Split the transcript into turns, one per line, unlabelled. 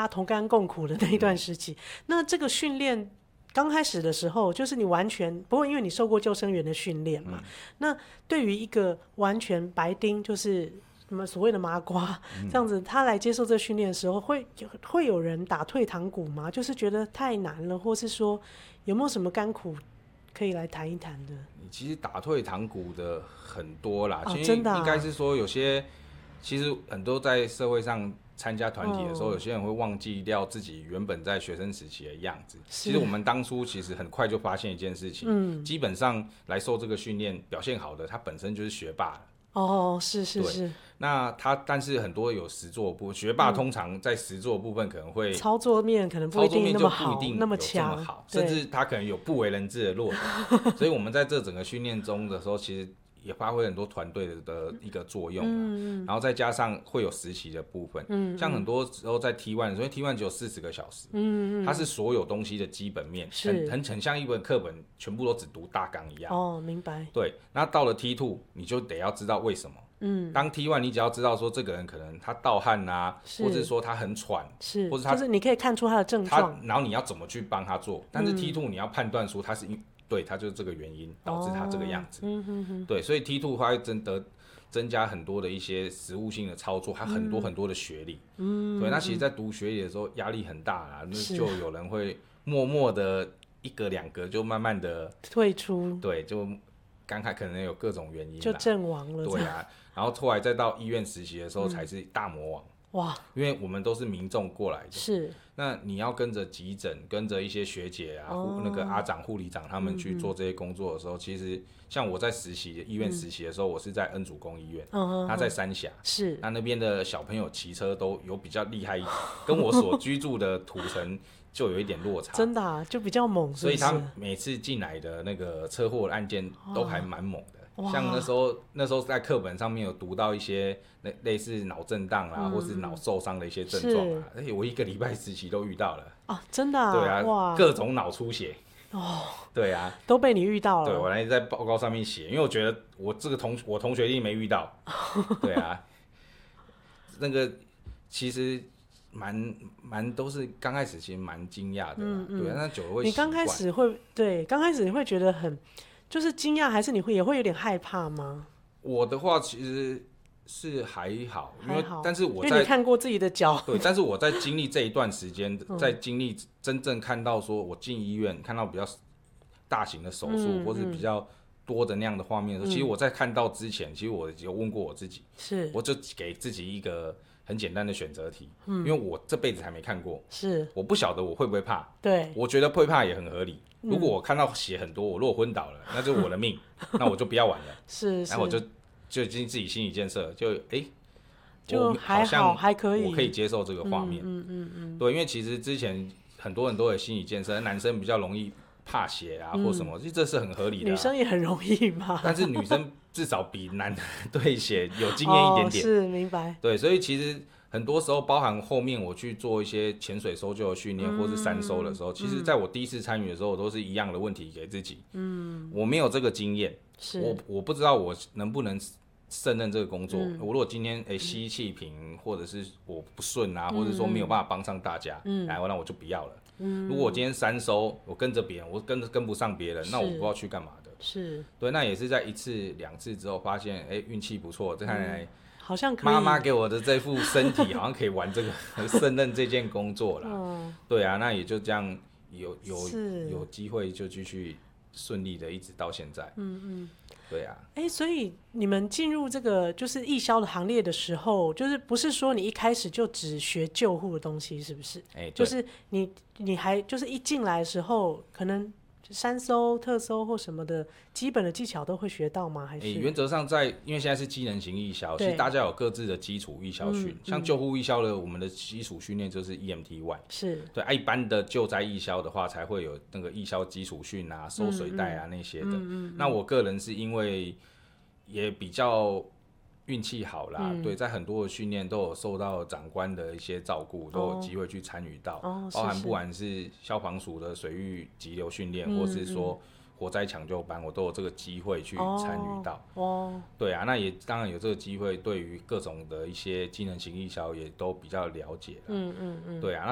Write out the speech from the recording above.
家同甘共苦的那一段时期。那这个训练刚开始的时候，就是你完全不过，因为你受过救生员的训练嘛。那对于一个完全白丁，就是什么所谓的麻瓜这样子，他来接受这训练的时候，会有人打退堂鼓吗？就是觉得太难了，或是说有没有什么甘苦可以来谈一谈的？
其实打退堂鼓的很多啦，其实
真的
应该是说有些，其实很多在社会上参加团体的时候，有些人会忘记掉自己原本在学生时期的样子。其实我们当初其实很快就发现一件事情，基本上来受这个训练表现好的，他本身就是学霸了。
是。
那但是很多有实作部学霸，通常在实作部分可能会
操作面可能不一定那么好，那么强，
甚至他可能有不为人知的弱点。所以我们在这整个训练中的时候，其实也发挥很多团队的一个作用，然后再加上会有实习的部分，像很多时候在 T1， 所以 T1 只有40个小时，它是所有东西的基本面，很像一本课本全部都只读大纲一样。
明白。
对，那到了 T2， 你就得要知道为什么。当 T1 你只要知道说这个人可能他盗汗啊，或者是说他很喘，或者
就是你可以看出他的症状，
然后你要怎么去帮他做。但是 T2 你要判断出他是对，他就是这个原因导致他这个样子。对，所以 T2 它会增加很多的一些实务性的操作，还很多很多的学历。对，那其实，在读学历的时候压力很大啦，那就有人会默默的一个两个就慢慢的
退出。
对，就刚开可能有各种原因啦，
就阵亡了。
对啊，然后后来再到医院实习的时候才是大魔王。
哇！
因为我们都是民众过来的，
是。
那你要跟着急诊，跟着一些学姐啊，那个阿长、护理长他们去做这些工作的时候，其实像我在医院实习的时候，我是在恩主公医院，他在三峡，
是。
那边的小朋友骑车都有比较厉害一点，跟我所居住的土城就有一点落差。
真的啊，就比较猛是不是？
所以他每次进来的那个车祸案件都还蛮猛的。像那时候在课本上面有读到一些类似脑震荡啦，或是脑受伤的一些症状啊，而且我一个礼拜实习都遇到了
真的啊，
对啊，
哇，
各种脑出血对啊，
都被你遇到了。
对，我来在报告上面写，因为我觉得我这个我同学一定没遇到对啊，那个其实都是刚开始其实蛮惊讶的啦，对啊，那久了会习惯。
你刚开始会觉得很就是惊讶，还是也会有点害怕吗？
我的话其实是还好，但是因
为你看过自己的脚，
对，但是我在经历这一段时间，在经历真正看到说我进医院看到比较大型的手术，或是比较多的那样的画面的时候，其实我在看到之前，其实我有问过我自己，我就给自己一个很简单的选择题，因为我这辈子还没看过，我不晓得我会不会怕，
对，
我觉得会怕也很合理。如果我看到血很多，我如果昏倒了，那就是我的命，那我就不要玩了。然后我就已经自己心理建设，
就还好，还可以，
我可以接受这个画面。对，因为其实之前很多人都有心理建设，男生比较容易怕血啊或什么，其实这是很合理的。
女生也很容易嘛，
但是女生至少比男的对血有经验一点点。
是，明白。
对，所以其实很多时候，包含后面我去做一些潜水搜救的训练，或是山搜的时候，其实在我第一次参与的时候，我都是一样的问题给自己。我没有这个经验，我不知道我能不能胜任这个工作。我如果今天吸气瓶，或者是我不顺啊，或者说没有办法帮上大家，那我就不要了。如果我今天山搜，我跟着别人，我跟不上别人，那我不知道去干嘛的。对，那也是在1次2次之后发现，运气不错，看来
好像可以。
妈妈给我的这副身体，好像可以玩这个胜任这件工作啦。对啊，那也就这样有机会就继续顺利的一直到现在。对啊。
所以你们进入这个就是义消的行列的时候，就是不是说你一开始就只学救护的东西，是不是？就是你还就是一进来的时候，可能山搜、特搜或什么的基本的技巧都会学到吗？还是
原则上因为现在是机能型义消，其实大家有各自的基础义消训，像救护义消的我们的基础训练就是 EMT1，
是
对，一般的救灾义消的话才会有那个义消基础训啊、收水袋啊那些的。那我个人是因为也比较运气好啦，对，在很多的训练都有受到长官的一些照顾，都有机会去参与到，包含不管是消防署的水域急流训练，或是说火灾抢救班，我都有这个机会去参与到。对啊，那也当然有这个机会，对于各种的一些机能型义消也都比较了解了。对啊。